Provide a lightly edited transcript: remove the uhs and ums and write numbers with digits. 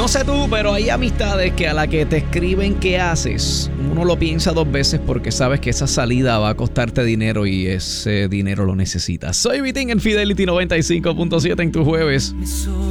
No sé tú, pero hay amistades que a la que te escriben qué haces, uno lo piensa dos veces porque sabes que esa salida va a costarte dinero y ese dinero lo necesitas. Soy Vitín en Fidelity 95.7 en tu jueves.